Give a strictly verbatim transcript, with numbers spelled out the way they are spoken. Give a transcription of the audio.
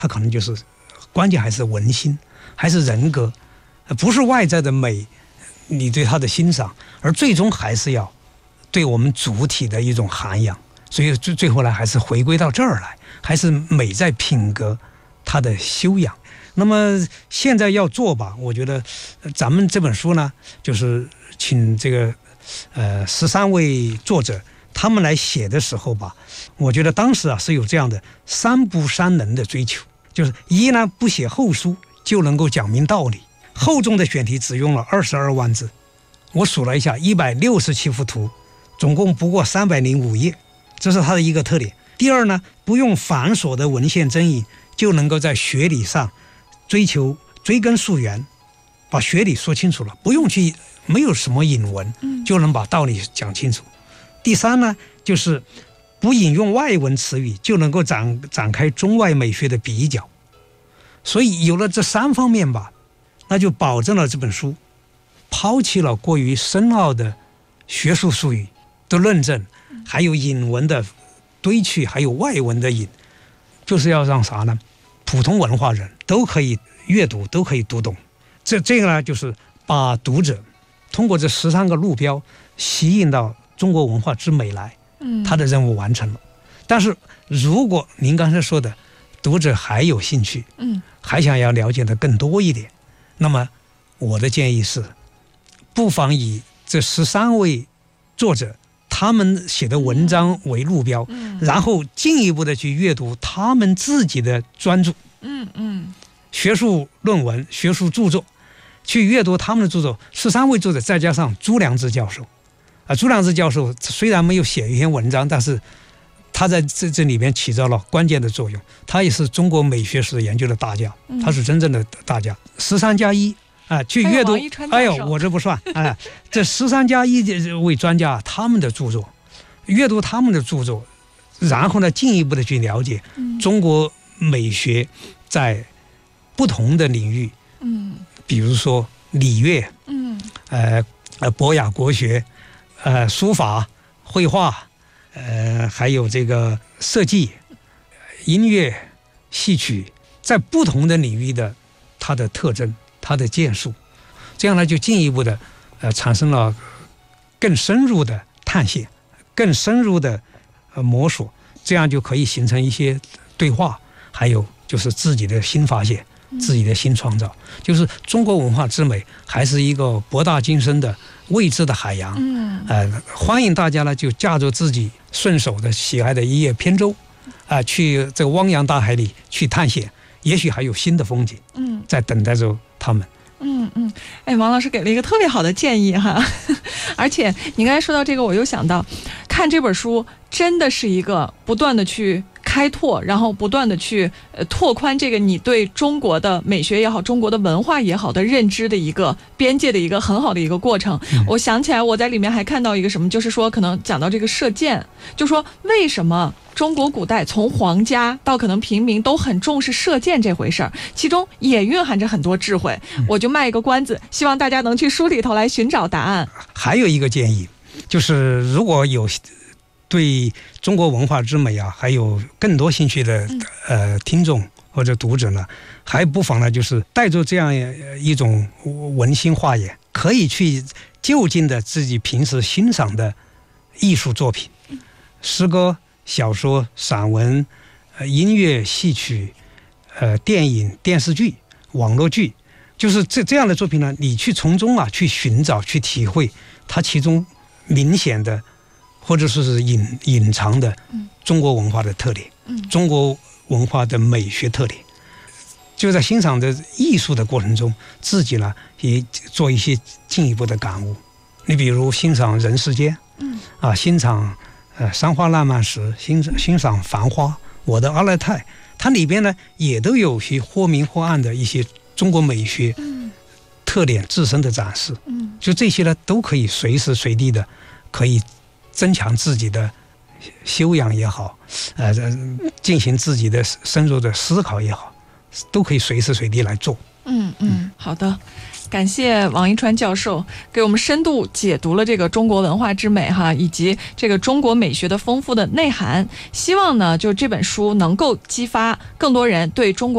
它可能就是关键还是文心，还是人格，不是外在的美，你对它的欣赏，而最终还是要对我们主体的一种涵养。所以最最后呢，还是回归到这儿来，还是美在品格，它的修养。那么现在要做吧，我觉得咱们这本书呢，就是请这个呃十三位作者他们来写的时候吧，我觉得当时啊是有这样的三不三能的追求，就是一呢不写后书就能够讲明道理，厚重的选题只用了二十二万字，我数了一下，一百六十七幅图，总共不过三百零五页，这是它的一个特点。第二呢，不用繁琐的文献争议，就能够在学理上追求追根溯源，把学理说清楚了，不用去没有什么引文，就能把道理讲清楚。第三呢，就是不引用外文词语，就能够展展开中外美学的比较。所以有了这三方面吧，那就保证了这本书抛弃了过于深奥的学术术语的论证，还有引文的堆砌，还有外文的引，就是要让啥呢？普通文化人都可以阅读，都可以读懂。这这个呢，就是把读者通过这十三个路标吸引到中国文化之美来，他的任务完成了。但是如果您刚才说的读者还有兴趣，嗯，还想要了解的更多一点，那么我的建议是，不妨以这十三位作者他们写的文章为路标，嗯，然后进一步的去阅读他们自己的专著，嗯嗯，学术论文、学术著作，去阅读他们的著作。十三位作者再加上朱良之教授，啊，朱良之教授虽然没有写一篇文章，但是他在这这里面起到了关键的作用。他也是中国美学史研究的大家，他是真正的大家。十三加一。啊，去阅读，哎呦，我这不算，哎，这十三加一位专家他们的著作，阅读他们的著作，然后呢，进一步的去了解中国美学在不同的领域，嗯，比如说礼乐，嗯，呃呃，博雅国学，呃，书法、绘画，呃，还有这个设计、音乐、戏曲，在不同的领域的它的特征。他的建树，这样呢就进一步的呃产生了更深入的探险，更深入的呃摸索，这样就可以形成一些对话，还有就是自己的新发现，自己的新创造。就是中国文化之美还是一个博大精深的未知的海洋，嗯，呃，欢迎大家呢就驾着自己顺手的喜爱的一叶扁舟，啊、呃，去这个汪洋大海里去探险，也许还有新的风景，嗯，在等待着他们。 嗯嗯，哎，王老师给了一个特别好的建议哈，而且你刚才说到这个，我又想到，看这本书真的是一个不断的去开拓，然后不断的去呃拓宽这个你对中国的美学也好，中国的文化也好的认知的一个边界的一个很好的一个过程。嗯、我想起来，我在里面还看到一个什么，就是说可能讲到这个射箭，就说为什么中国古代从皇家到可能平民都很重视射箭这回事儿，其中也蕴含着很多智慧。我就卖一个关子，希望大家能去书里头来寻找答案。 还有一个建议，就是如果有对中国文化之美啊，还有更多兴趣的呃听众或者读者呢，还不妨呢，就是带着这样一种文心画眼，可以去就近的自己平时欣赏的艺术作品，诗歌、小说、散文、呃、音乐、戏曲、呃、电影、电视剧、网络剧，就是这这样的作品呢，你去从中啊去寻找、去体会它其中明显的或者说是隐隐藏的中国文化的特点，嗯、中国文化的美学特点。就在欣赏的艺术的过程中，自己呢也做一些进一步的感悟。你比如欣赏人世间，嗯、啊，欣赏呃山花烂漫时，欣欣赏繁花，我的阿勒泰，它里边呢也都有些或明或暗的一些中国美学特点自身的展示。嗯、就这些呢，都可以随时随地的可以增强自己的修养也好，呃，进行自己的深入的思考也好，都可以随时随地来做。 嗯嗯，好的，感谢王一川教授给我们深度解读了这个中国文化之美哈，以及这个中国美学的丰富的内涵。希望呢，就这本书能够激发更多人对中国